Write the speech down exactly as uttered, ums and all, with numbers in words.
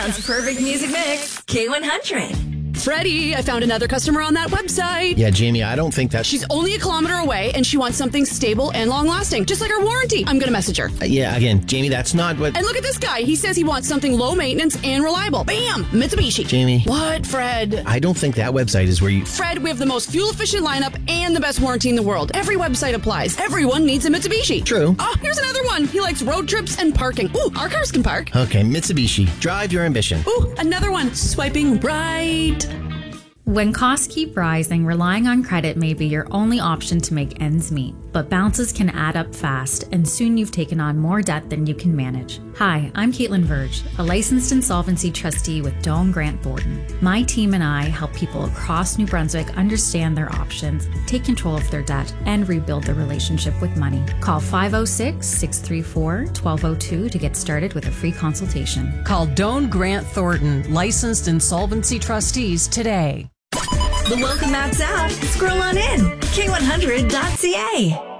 Perfect music mix. K one hundred. Freddie, I found another customer on that website. Yeah, Jamie, I don't think that... She's only a kilometer away, and she wants something stable and long-lasting, just like our warranty. I'm going to message her. Uh, yeah, again, Jamie, that's not what... And look at this guy. He says he wants something low maintenance and reliable. Bam! Mitsubishi. Jamie. What, Fred? I don't think that website is where you... Fred, we have the most fuel-efficient lineup and the best warranty in the world. Every website applies. Everyone needs a Mitsubishi. True. Oh, here's another one. He likes road trips and parking. Ooh, our cars can park. Okay, Mitsubishi. Drive your ambition. Ooh, another one. Swiping right. When costs keep rising, relying on credit may be your only option to make ends meet. But bounces can add up fast, and soon you've taken on more debt than you can manage. Hi, I'm Caitlin Verge, a licensed insolvency trustee with Doane Grant Thornton. My team and I help people across New Brunswick understand their options, take control of their debt, and rebuild their relationship with money. Call five oh six, six three four, one two oh two to get started with a free consultation. Call Doane Grant Thornton, licensed insolvency trustees today. The Welcome Mats app. Scroll on in. K one hundred dot C A.